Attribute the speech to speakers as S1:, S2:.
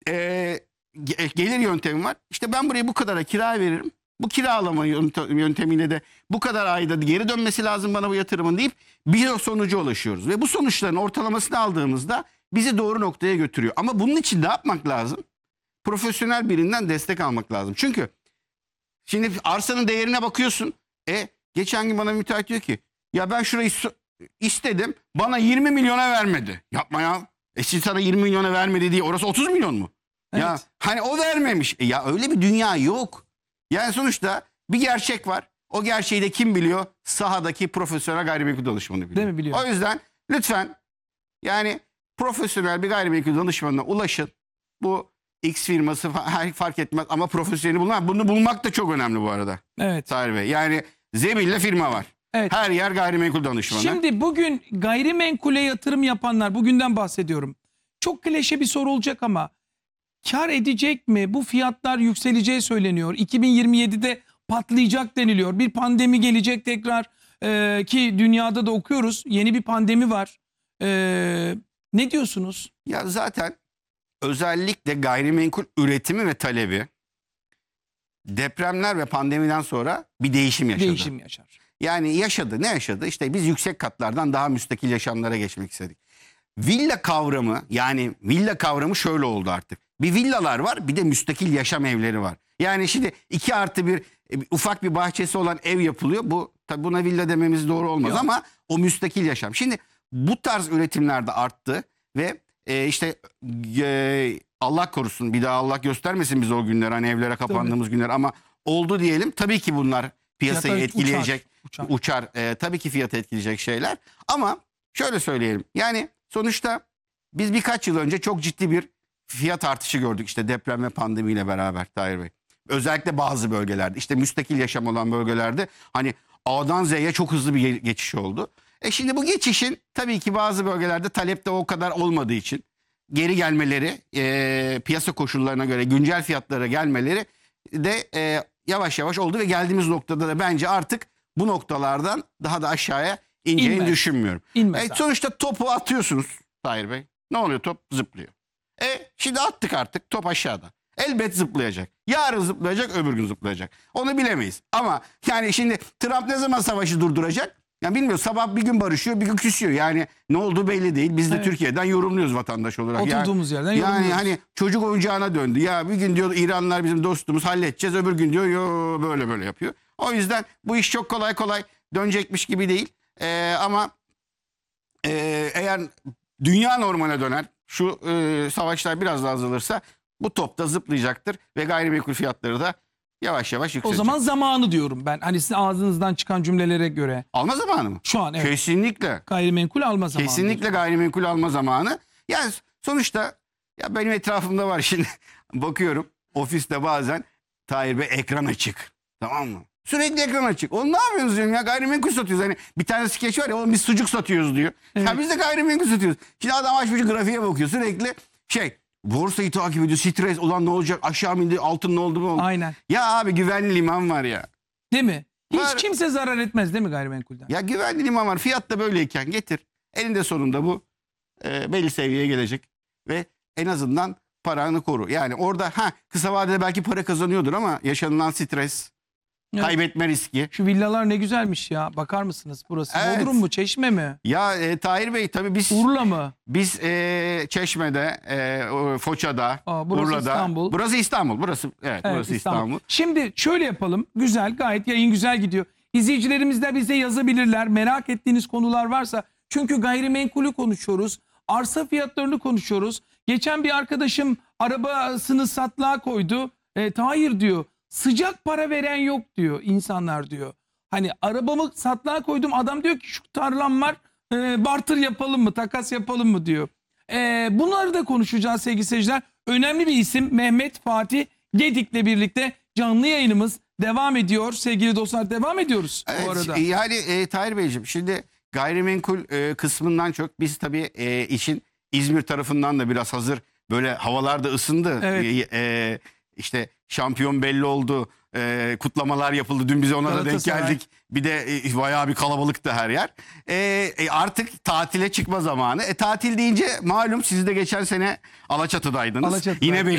S1: gelir yöntemi var. İşte ben buraya bu kadara kira veririm. Bu kiralama yöntemiyle de bu kadar ayda geri dönmesi lazım bana bu yatırımın deyip bir sonuca ulaşıyoruz. Ve bu sonuçların ortalamasını aldığımızda bizi doğru noktaya götürüyor. Ama bunun için ne yapmak lazım? Profesyonel birinden destek almak lazım. Çünkü şimdi arsanın değerine bakıyorsun. Geçen gün bana müteahhit diyor ki ya ben şurayı istedim bana 20 milyona vermedi. Yapma ya. Siz sana 20 milyona vermedi diye orası 30 milyon mu? Evet. Ya hani o vermemiş. Ya öyle bir dünya yok. Yani sonuçta bir gerçek var. O gerçeği de kim biliyor? Sahadaki profesyonel gayrimenkul danışmanı biliyor.
S2: Değil mi, biliyor.
S1: O yüzden lütfen yani profesyonel bir gayrimenkul danışmanına ulaşın. Bu X firması fark etmez ama profesyoneli bulmak. Bunu bulmak da çok önemli bu arada.
S2: Evet.
S1: Tahir Bey. Yani zebille firma var.
S2: Evet.
S1: Her yer gayrimenkul danışmanı.
S2: Şimdi bugün gayrimenkule yatırım yapanlar, bugünden bahsediyorum. Çok klişe bir soru olacak ama kar edecek mi? Bu fiyatlar yükseleceği söyleniyor. 2027'de patlayacak deniliyor. Bir pandemi gelecek tekrar ki dünyada da okuyoruz. Yeni bir pandemi var. Ne diyorsunuz?
S1: Ya zaten özellikle gayrimenkul üretimi ve talebi depremler ve pandemiden sonra bir değişim yaşadı.
S2: Değişim yaşar.
S1: Yani yaşadı. Ne yaşadı? İşte biz yüksek katlardan daha müstakil yaşamlara geçmek istedik. Villa kavramı şöyle oldu artık. Bir villalar var, bir de müstakil yaşam evleri var. Yani şimdi 2+1 ufak bir bahçesi olan ev yapılıyor. Tabii buna villa dememiz doğru olmaz. Yok. Ama o müstakil yaşam. Şimdi bu tarz üretimler de arttı ve Allah korusun, bir daha Allah göstermesin bize o günler, hani evlere kapandığımız günler, ama oldu diyelim. Tabii ki bunlar piyasayı etkileyecek, uçar. Tabii ki fiyatı etkileyecek şeyler. Ama şöyle söyleyelim. Yani sonuçta biz birkaç yıl önce çok ciddi bir fiyat artışı gördük işte deprem ve pandemiyle beraber Tahir Bey. Özellikle bazı bölgelerde, işte müstakil yaşam olan bölgelerde hani A'dan Z'ye çok hızlı bir geçiş oldu. Şimdi bu geçişin tabii ki bazı bölgelerde talepte o kadar olmadığı için geri gelmeleri, piyasa koşullarına göre güncel fiyatlara gelmeleri de yavaş yavaş oldu ve geldiğimiz noktada da bence artık bu noktalardan daha da aşağıya ineceğini düşünmüyorum. Sonuçta topu atıyorsunuz Tahir Bey. Ne oluyor? Top zıplıyor. Şimdi attık artık, top aşağıda. Elbet zıplayacak. Yarın zıplayacak, öbür gün zıplayacak. Onu bilemeyiz. Ama yani şimdi Trump ne zaman savaşı durduracak? Yani bilmiyoruz. Sabah bir gün barışıyor, bir gün küsüyor. Yani ne olduğu belli değil. Biz de Türkiye'den yorumluyoruz vatandaş olarak.
S2: Oturduğumuz yerden yorumluyoruz.
S1: Yani hani çocuk oyuncağına döndü. Ya bir gün diyor İranlılar bizim dostumuz, halledeceğiz. Öbür gün diyor yo böyle böyle yapıyor. O yüzden bu iş çok kolay kolay dönecekmiş gibi değil. Ama eğer dünya normale döner, şu savaşlar biraz daha azalırsa bu top da zıplayacaktır ve gayrimenkul fiyatları da yavaş yavaş yükselecek.
S2: O zaman zamanı diyorum ben. Hani sizin ağzınızdan çıkan cümlelere göre.
S1: Alma zamanı mı?
S2: Şu an evet.
S1: Kesinlikle.
S2: Gayrimenkul alma zamanı.
S1: Kesinlikle gayrimenkul alma zamanı. Yani sonuçta ya benim etrafımda var şimdi. Bakıyorum ofiste bazen Tahir Bey ekran açık. Tamam mı? Sürekli ekran açık. Oğlum ne yapıyorsunuz diyorum ya, gayrimenkul satıyoruz. Hani bir tane skeç var ya, oğlum biz sucuk satıyoruz diyor. Evet. Ya biz de gayrimenkul satıyoruz. Şimdi adam açmış grafiğe bakıyor sürekli borsayı takip ediyor, stres, olan ne olacak, aşağı mı indi, altın ne oldu mu?
S2: Aynen.
S1: Ya abi güvenli liman var ya.
S2: Değil mi? Hiç kimse zarar etmez değil mi gayrimenkulden?
S1: Ya güvenli liman var, fiyat da böyleyken getir. Elinde sonunda bu belli seviyeye gelecek ve en azından paranı koru. Yani orada kısa vadede belki para kazanıyordur ama yaşanılan stres, kaybetme riski.
S2: Şu villalar ne güzelmiş ya. Bakar mısınız burası? Evet. Bodrum mu? Çeşme mi?
S1: Ya Tahir Bey tabii biz...
S2: Urla mı?
S1: Biz Çeşme'de, Foça'da,
S2: burası
S1: Urla'da.
S2: İstanbul.
S1: Burası İstanbul. Burası İstanbul.
S2: Şimdi şöyle yapalım. Güzel, gayet yayın güzel gidiyor. İzleyicilerimiz de bize yazabilirler. Merak ettiğiniz konular varsa. Çünkü gayrimenkulü konuşuyoruz. Arsa fiyatlarını konuşuyoruz. Geçen bir arkadaşım arabasını satlığa koydu. Tahir diyor, sıcak para veren yok diyor insanlar diyor. Hani arabamı satlığa koydum, adam diyor ki şu tarlam var, barter yapalım mı, takas yapalım mı diyor. Bunları da konuşacağız sevgili seyirciler. Önemli bir isim Mehmet Fatih Gedik'le birlikte canlı yayınımız devam ediyor. Sevgili dostlar, devam ediyoruz bu arada.
S1: Yani Tahir Beyciğim, şimdi gayrimenkul kısmından çok biz tabii işin İzmir tarafından da biraz hazır böyle havalar da ısındı. Evet. İşte şampiyon belli oldu. Kutlamalar yapıldı. Dün bize ona da denk geldik. Bir de bayağı bir kalabalıktı her yer. Artık tatile çıkma zamanı. Tatil deyince malum siz de geçen sene Alaçatı'daydınız. Yine